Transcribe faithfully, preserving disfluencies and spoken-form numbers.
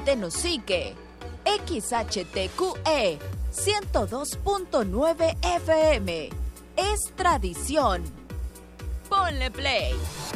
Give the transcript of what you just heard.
Tenosique, X H T Q E ciento dos punto nueve F M. Es tradición. Ponle play.